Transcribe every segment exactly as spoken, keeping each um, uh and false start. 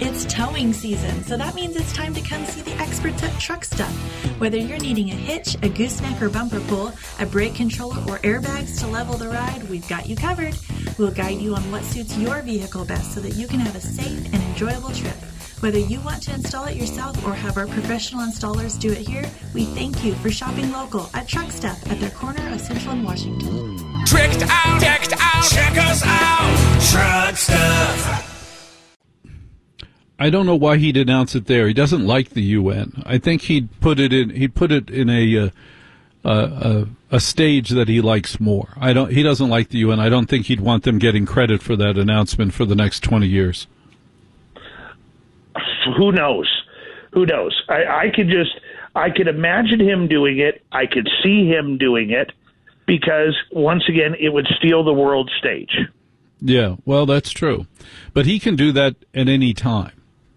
It's towing season, so that means it's time to come see the experts at Truck Stuff. Whether you're needing a hitch, a gooseneck or bumper pull, a brake controller, or airbags to level the ride, we've got you covered. We'll guide you on what suits your vehicle best so that you can have a safe and enjoyable trip. Whether you want to install it yourself or have our professional installers do it here, we thank you for shopping local at Truck Stuff at their corner of Central and Washington. Tricked out, decked out, check us out, Truck Stuff. I don't know why he'd announce it there. He doesn't like the U N. I think he'd put it in. He'd put it in a uh, uh, a stage that he likes more. I don't. He doesn't like the U N. I don't think he'd want them getting credit for that announcement for the next twenty years. Who knows? Who knows? I, I could just. I could imagine him doing it. I could see him doing it because once again, it would steal the world stage. Yeah. Well, that's true, but he can do that at any time.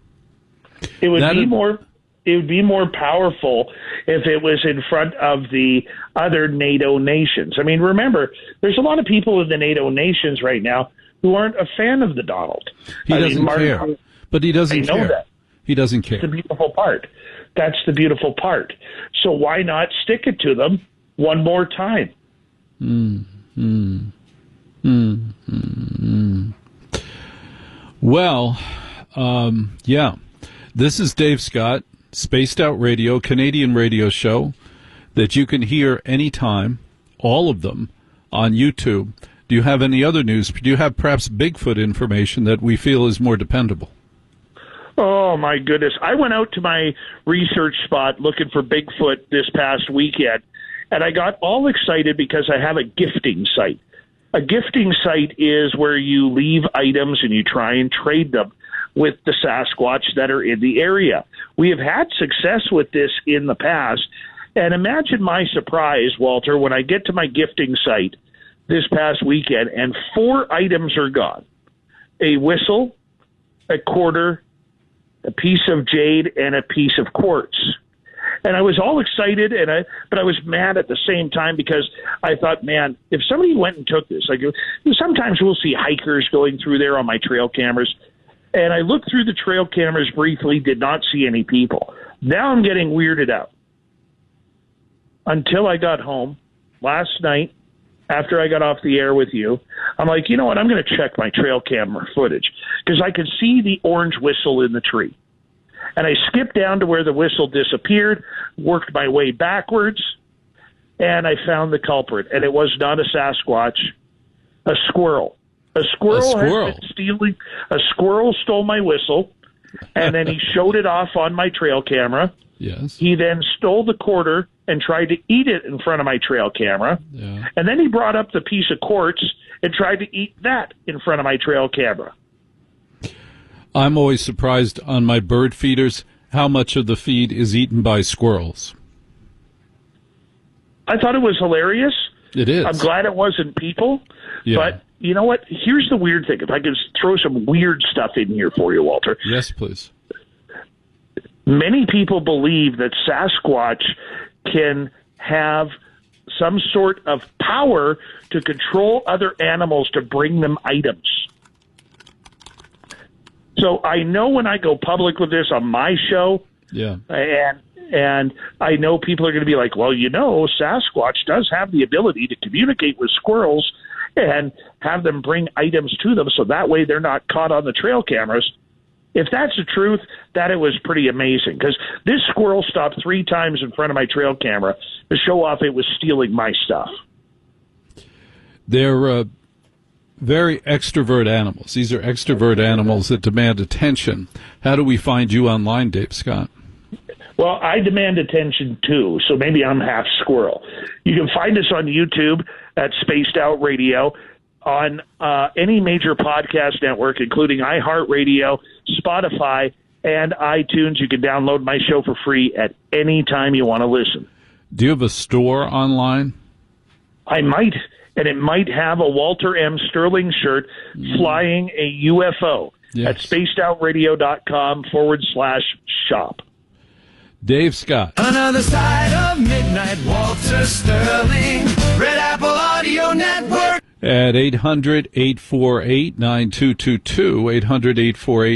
It would That'd... be more. It would be more powerful if it was in front of the other NATO nations. I mean, remember, there's a lot of people in the NATO nations right now who aren't a fan of the Donald. He I doesn't mean, Martin, care, but he doesn't I know care. That. He doesn't care. That's the beautiful part. That's the beautiful part. So why not stick it to them one more time? Mm, mm, mm, mm, mm. Well, um, yeah. This is Dave Scott, Spaced Out Radio, Canadian radio show that you can hear anytime, all of them, on YouTube. Do you have any other news? Do you have perhaps Bigfoot information that we feel is more dependable? Oh, my goodness. I went out to my research spot looking for Bigfoot this past weekend, and I got all excited because I have a gifting site. A gifting site is where you leave items and you try and trade them with the Sasquatch that are in the area. We have had success with this in the past, and imagine my surprise, Walter, when I get to my gifting site this past weekend and four items are gone. A whistle, a quarter, a piece of jade, and a piece of quartz. And I was all excited, and I, but I was mad at the same time because I thought, man, if somebody went and took this, like sometimes we'll see hikers going through there on my trail cameras, and I looked through the trail cameras briefly, did not see any people. Now I'm getting weirded out. Until I got home last night, after I got off the air with you, I'm like, you know what, I'm going to check my trail camera footage because I could see the orange whistle in the tree. And I skipped down to where the whistle disappeared, worked my way backwards, and I found the culprit. And it was not a Sasquatch, a squirrel. A squirrel, a squirrel. Has been stealing. A squirrel stole my whistle, and then he showed it off on my trail camera. Yes. He then stole the quarter and tried to eat it in front of my trail camera. Yeah. And then he brought up the piece of quartz and tried to eat that in front of my trail camera. I'm always surprised on my bird feeders how much of the feed is eaten by squirrels. I thought it was hilarious. It is. I'm glad it wasn't people. Yeah. But you know what? Here's the weird thing. If I could throw some weird stuff in here for you, Walter. Yes, please. Many people believe that Sasquatch can have some sort of power to control other animals to bring them items. So I know when I go public with this on my show, yeah, and and I know people are going to be like, well, you know, Sasquatch does have the ability to communicate with squirrels and have them bring items to them so that way they're not caught on the trail cameras. If that's the truth, that it was pretty amazing because this squirrel stopped three times in front of my trail camera to show off it was stealing my stuff. They're uh, very extrovert animals. These are extrovert animals that demand attention. How do we find you online, Dave Scott? Well, I demand attention too, so maybe I'm half squirrel. You can find us on YouTube at Spaced Out Radio, on uh, any major podcast network, including iHeartRadio, Spotify, and iTunes. You can download my show for free at any time you want to listen. Do you have a store online? I might, and it might have a Walter M. Sterling shirt flying a U F O yes. at spacedoutradio.com forward slash shop. Dave Scott. Another side of midnight, Walter Sterling, Red Apple Audio Network. At eight hundred, eight four eight, nine two two two, eight hundred, eight four eight